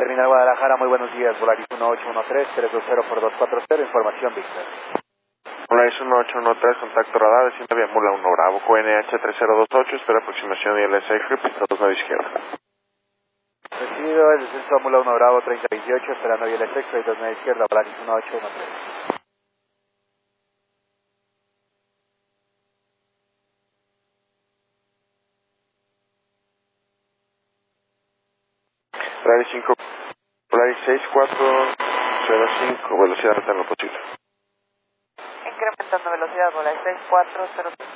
Terminal Guadalajara, muy buenos días. Volaris 1813-320 por 240, información Víctor. Volaris 1813, contacto radar, desciende vía Mula 1 Bravo, QNH 3028, espera aproximación de ILS Script, pista 29 izquierda. Recibido el descenso a Mula 1 Bravo 3028, esperando ILS Script, 29 izquierda, Volaris 1813. Volaris 5, Volaris 6405, velocidad alta en lo posible. Incrementando velocidad, Volaris 6405.